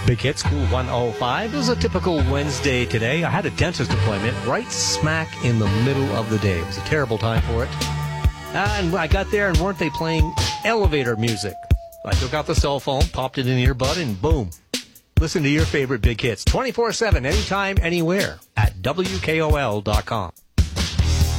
Big Hits, Cool 105. It was a typical Wednesday today. I had a dentist appointment right smack in the middle of the day. It was a terrible time for it. And I got there, and weren't they playing elevator music? I took out the cell phone, popped it in the earbud, and boom. Listen to your favorite Big Hits 24/7, anytime, anywhere at WKOL.com.